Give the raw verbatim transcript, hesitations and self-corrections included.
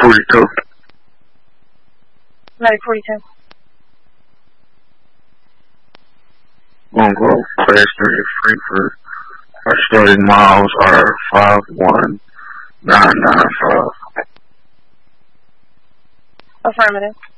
forty-two. Medic forty-two. Gonna go class three Frankfurt. Our starting miles are five one nine nine five. Affirmative.